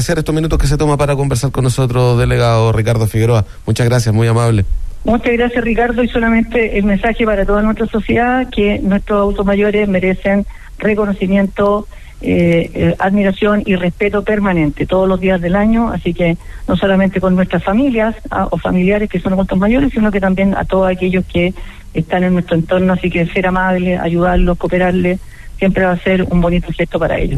Hacer estos minutos que se toma para conversar con nosotros, delegado Ricardo Figueroa. Muchas gracias, muy amable. Muchas gracias, Ricardo, y solamente el mensaje para toda nuestra sociedad, que nuestros adultos mayores merecen reconocimiento, admiración y respeto permanente todos los días del año, así que no solamente con nuestras familias o familiares que son adultos mayores, sino que también a todos aquellos que están en nuestro entorno, así que ser amable, ayudarlos, cooperarles, siempre va a ser un bonito gesto para ellos.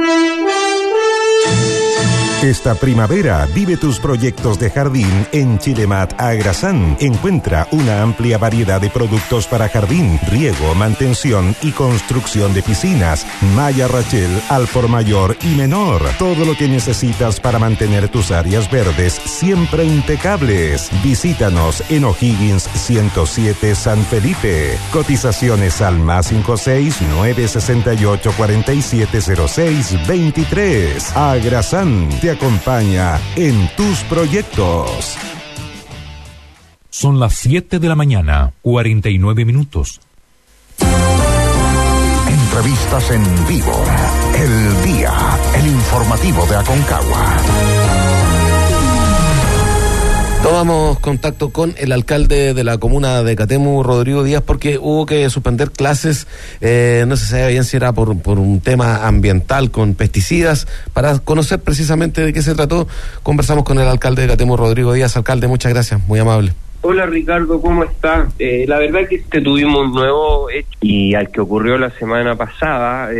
Esta primavera vive tus proyectos de jardín en Chilemat Agrasán. Encuentra una amplia variedad de productos para jardín, riego, mantención y construcción de piscinas. Maya Rachel al por mayor y menor. Todo lo que necesitas para mantener tus áreas verdes siempre impecables. Visítanos en O'Higgins 107 San Felipe. Cotizaciones al +56 968 4706 23. Agrasán te acompaña en tus proyectos. Son las 7 de la mañana, 49 minutos. Entrevistas en vivo. El día, el informativo de Aconcagua. Tomamos contacto con el alcalde de la comuna de Catemu, Rodrigo Díaz, porque hubo que suspender clases, no se sabía bien si era por un tema ambiental con pesticidas. Para conocer precisamente de qué se trató, conversamos con el alcalde de Catemu, Rodrigo Díaz. Alcalde, muchas gracias, muy amable. Hola Ricardo, ¿cómo está? La verdad que tuvimos un nuevo hecho y al que ocurrió la semana pasada,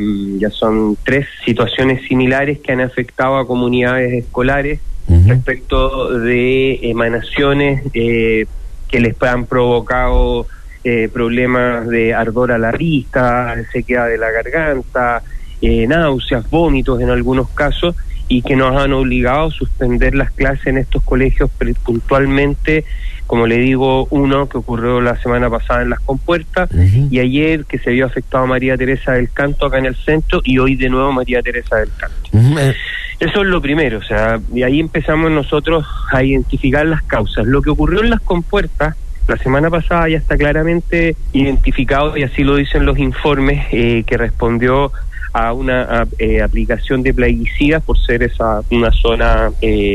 ya son 3 situaciones similares que han afectado a comunidades escolares respecto de emanaciones que les han provocado problemas de ardor a la vista, sequedad de la garganta, náuseas, vómitos en algunos casos, y que nos han obligado a suspender las clases en estos colegios puntualmente, como le digo, uno que ocurrió la semana pasada en Las Compuertas, y ayer que se vio afectado a María Teresa del Canto acá en el centro, y hoy de nuevo María Teresa del Canto. Eso es lo primero, o sea, y ahí empezamos nosotros a identificar las causas. Lo que ocurrió en Las Compuertas la semana pasada ya está claramente identificado, y así lo dicen los informes, que respondió a una aplicación de plaguicidas por ser una zona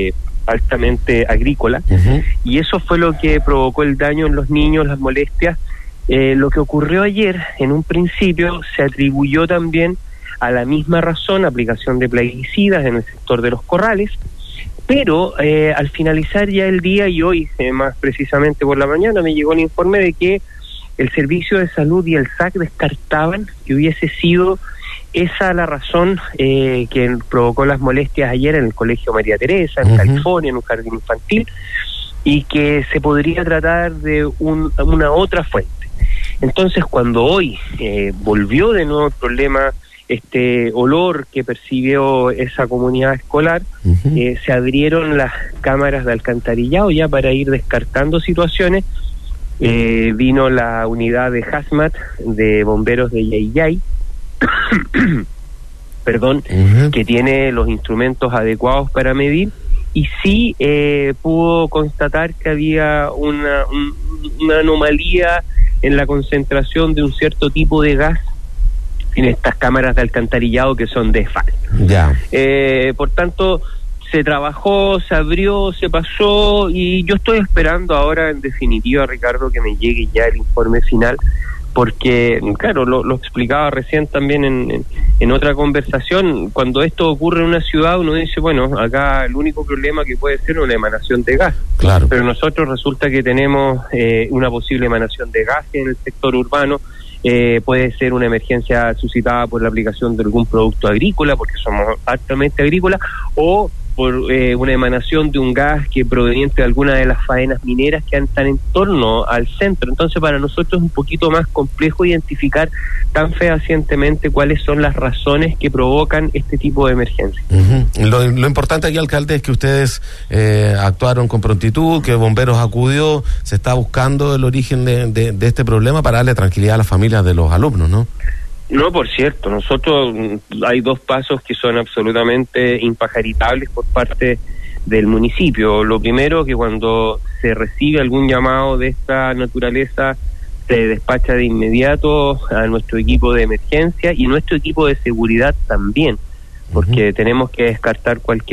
altamente agrícola, y eso fue lo que provocó el daño en los niños, las molestias. Lo que ocurrió ayer, en un principio, se atribuyó también a la misma razón, aplicación de plaguicidas en el sector de los corrales, pero al finalizar ya el día, y hoy más precisamente por la mañana, me llegó el informe de que el Servicio de Salud y el SAC descartaban que hubiese sido esa la razón que provocó las molestias ayer en el Colegio María Teresa, en California, en un jardín infantil, y que se podría tratar de una otra fuente. Entonces, cuando hoy volvió de nuevo el problema, este olor que percibió esa comunidad escolar, se abrieron las cámaras de alcantarillado ya para ir descartando situaciones. Vino la unidad de hazmat de bomberos de Yayay, perdón, que tiene los instrumentos adecuados para medir, y sí pudo constatar que había una anomalía en la concentración de un cierto tipo de gas en estas cámaras de alcantarillado que son de ESFAL. Por tanto, se trabajó, se abrió, se pasó, y yo estoy esperando ahora, en definitiva, Ricardo, que me llegue ya el informe final, porque, claro, lo explicaba recién también en otra conversación. Cuando esto ocurre en una ciudad, uno dice, bueno, acá el único problema que puede ser una emanación de gas. Claro. Pero nosotros resulta que tenemos una posible emanación de gas en el sector urbano. Puede ser una emergencia suscitada por la aplicación de algún producto agrícola, porque somos altamente agrícolas, o por una emanación de un gas que proveniente de alguna de las faenas mineras que están en torno al centro. Entonces, para nosotros es un poquito más complejo identificar tan fehacientemente cuáles son las razones que provocan este tipo de emergencia. Lo importante aquí, alcalde, es que ustedes actuaron con prontitud, que Bomberos acudió, se está buscando el origen de este problema para darle tranquilidad a las familias de los alumnos, ¿no? No, por cierto, nosotros hay 2 pasos que son absolutamente impajaritables por parte del municipio. Lo primero, que cuando se recibe algún llamado de esta naturaleza, se despacha de inmediato a nuestro equipo de emergencia y nuestro equipo de seguridad también, porque tenemos que descartar cualquier